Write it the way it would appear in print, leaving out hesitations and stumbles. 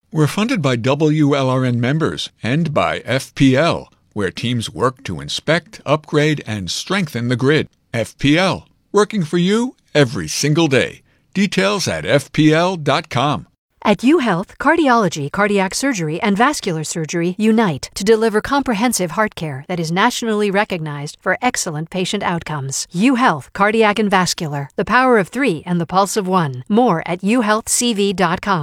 We're funded by WLRN members and by FPL, where teams work to inspect, upgrade, and strengthen the grid. FPL, working for you every single day. Details at fpl.com. At UHealth, cardiology, cardiac surgery, and vascular surgery unite to deliver comprehensive heart care that is nationally recognized for excellent patient outcomes. UHealth, cardiac and vascular, the power of 3 and the pulse of 1. More at uhealthcv.com.